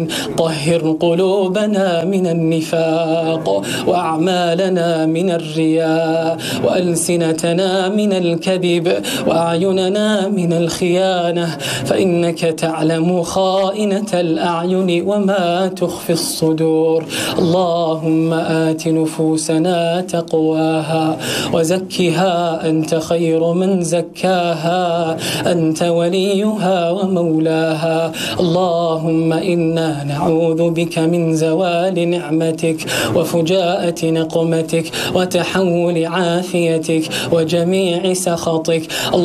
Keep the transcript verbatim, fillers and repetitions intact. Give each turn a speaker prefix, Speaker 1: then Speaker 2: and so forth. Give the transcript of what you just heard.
Speaker 1: طهر قلوبنا من النفاق، وأعمالنا من الرياء، وألسنتنا من الكذب، وأعيننا من الخيانة، فإنك تعلم خائنة الأعين وما تخفي الصدور. اللهم آت نفوسنا تقواها وزكها أنت خير من زكاها، أنت وليها ومولاها. اللهم إنا نعوذ بك من زوال نعمتك وفجاءة نقمتك وتحول عافيتك وجميع سخطك.